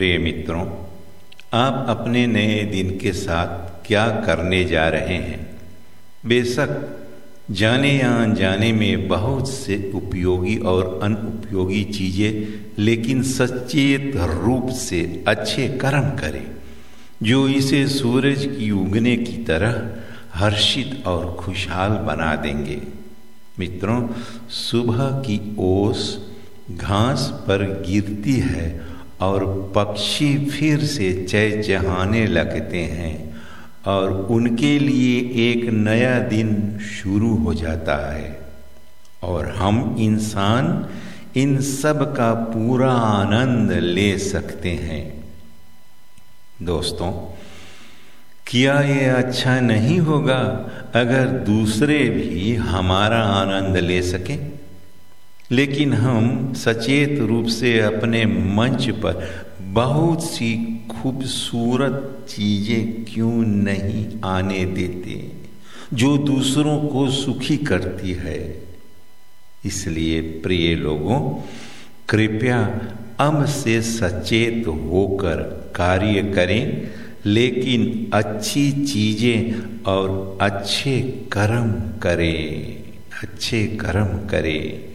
प्रिय मित्रों, आप अपने नए दिन के साथ क्या करने जा रहे हैं? बेशक जाने या अनजाने में बहुत से उपयोगी और अनुपयोगी चीज़ें, लेकिन सचेत रूप से अच्छे कर्म करें जो इसे सूरज की उगने की तरह हर्षित और खुशहाल बना देंगे। मित्रों, सुबह की ओस घास पर गिरती है और पक्षी फिर से चहचहाने लगते हैं और उनके लिए एक नया दिन शुरू हो जाता है और हम इंसान इन सब का पूरा आनंद ले सकते हैं। दोस्तों, क्या ये अच्छा नहीं होगा अगर दूसरे भी हमारा आनंद ले सकें? लेकिन हम सचेत रूप से अपने मंच पर बहुत सी खूबसूरत चीज़ें क्यों नहीं आने देते जो दूसरों को सुखी करती है? इसलिए प्रिय लोगों, कृपया अब से सचेत होकर कार्य करें, लेकिन अच्छी चीज़ें और अच्छे कर्म करें।